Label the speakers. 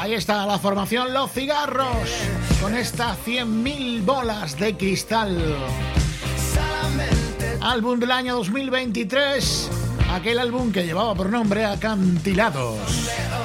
Speaker 1: Ahí está la formación Los Cigarros con esta 100.000 bolas de cristal. Álbum del año 2023, aquel álbum que llevaba por nombre Acantilados.